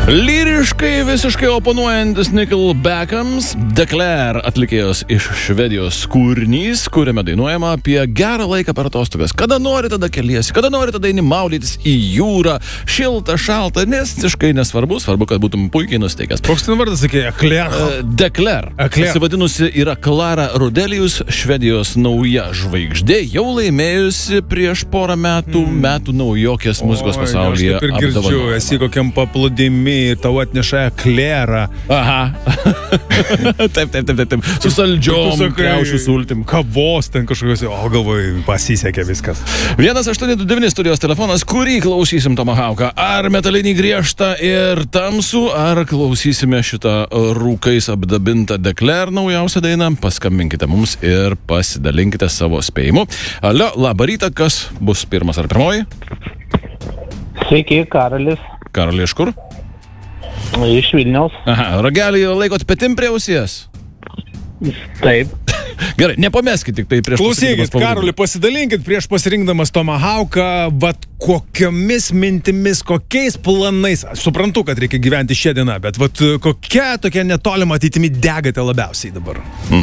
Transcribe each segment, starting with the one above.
Lyriškai visiškai oponuojantis Nickelbackams, Declare atlikėjos iš Švedijos kūrinys, kuriame dainuojama apie gerą laiką per atostogas. Kada nori, tada keliesi, kada nori, tada eini maudytis į jūrą, šilta, šalta, visiškai nesvarbu, svarbu, kad būtum puikiai nusteikęs. Koks ten vardas, sakė, Declare. Pasivadinusi yra Klara Rodelius, Švedijos nauja žvaigždė, jau laimėjusi prieš porą metų naujokės muzikos pasaulyje. Aš taip ir girdžiu, esi kokiam paplūdimi. Tau atneša Eklerą. Aha. Taip. Su saldžiom, kriaušių sultim. Kavos ten kažkokios, galvoju, pasisekė viskas. 1-829 studijos telefonas, kurį klausysim Tomahawką. Ar metalinį griežtą ir tamsų, ar klausysime šitą rūkais apdabintą Declare naujausią dainą. Paskambinkite mums ir pasidalinkite savo spėjimu. Alio, labą rytą, kas bus pirmas ar pirmoji? Sveiki, Karolis. Karoli, iš kur? Iš Vilniaus. Aha, ragelį laikot petim prie ausies? Taip. Gerai, nepameskit tik tai prieš klausykit, Karoli, pasidalinkit prieš pasirinkdamas Tomahawką, kokiomis mintimis, kokiais planais, suprantu, kad reikia gyventi šią dieną, bet kokia tokia netolima ateitimi degate labiausiai dabar?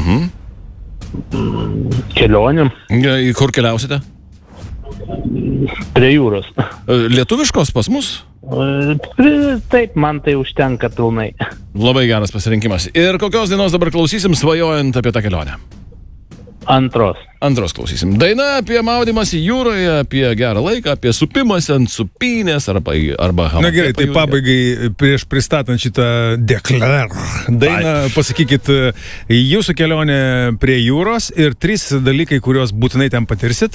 Kelionėm. Į kur keliausite? Prie jūros. Lietuviškos pas mus? Taip, man tai užtenka pilnai. Labai geras pasirinkimas. Ir kokios dainos dabar klausysim, svajojant apie tą kelionę? Antros klausysim. Daina apie maudymąsi jūroje, apie gerą laiką, apie supimąsi ant supynės arba hamaką. Na gerai, tai pabaigai prieš pristatant šitą Declare dainą, pasakykit jūsų kelionė prie jūros ir 3 dalykai, kuriuos būtinai ten patirsit.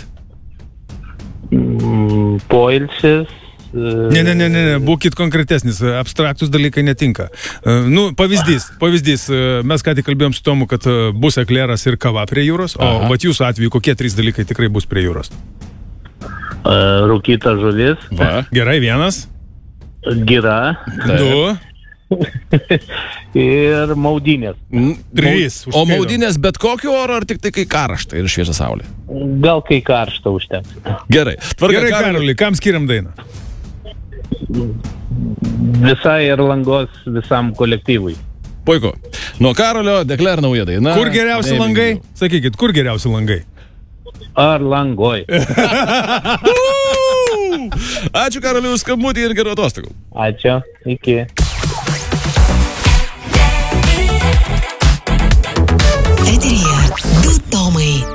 Poilsis. Ne, būkit konkretesnis, abstraktus dalykai netinka. Pavyzdys, mes ką tik kalbėjom su Tomu, kad bus ekleras ir kava prie jūros, o jūsų atveju kokie 3 dalykai tikrai bus prie jūros? Rūkyta žuvis. Gerai, 1. Gira. 2. Ir maudynės. 3. O maudynės bet kokiu oro ar tik tai kai karšta ir šviečia saulė? Gal kai karšta užteks. Gerai. Gerai, Karoli, kam skiriam dainą? Visai ir langos visam kolektyvui. Puiku. Nuo Karolio Declare nauja daina. Kur geriausi langai? Sakykit, kur geriausi langai? Ar langoj? Ačiū Karoliui už skambutį ir gerų atostogų. Ačiū. Iki. Eteryje du Tomai.